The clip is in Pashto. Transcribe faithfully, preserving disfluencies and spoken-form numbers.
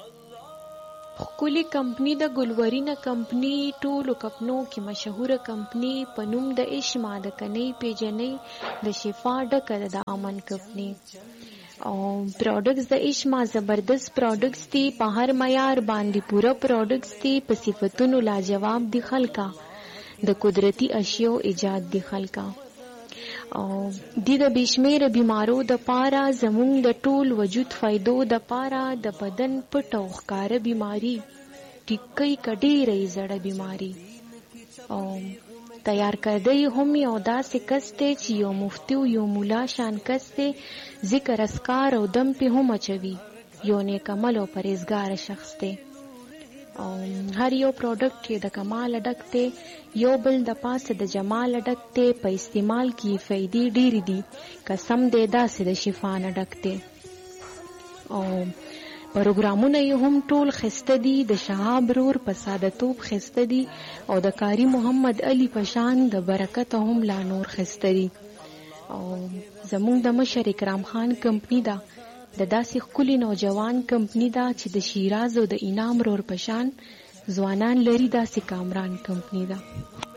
خپلی کمپنی د ګلورینه کمپنی ټولو کپنو کې مشهوره کمپنی په نوم د اشما د کنی پیجنې د شفا ډکه د امن کمپنی او پروډکټس د اشما زبردست پروډکټس دي په هر معیار باندې پوره پروډکټس دي په صفاتونو لاجواب دي خلکا د قدرتی اشیاء ایجاد دي خلکا او د د بشمیره بیمارو د پاره زمون د ټول وجود فائدو د پاره د بدن پټ او ښکار بیماری ټیکي کډی رہی زړه بیماری او تیار کړی هم یو داسې کسته چې یو مفتی یو مولا شان کسته ذکر اسکار او دم په هم اچوي یو نیک عمل او پرهیزګار شخص ته او هر یو پروډکټ کې د کمال ډکته یو بل د پاسه د جمال ډکته په استعمال کې فائدې ډېری دي قسم دې داسې د شفا نه ډکته او پروګرامونه یې هم ټول خسته دي د شهاب رور په ساده‌توب خسته دي او د کاری محمد علي پشان د برکت هم لا نور خسته دي او زموږ د مشر اکرام خان کمپنی دا د داسې ښکلي نوجوان کمپنی دا چې د شیراز او د انعام رور پشان ځوانان لري داسې کامران کمپنی دا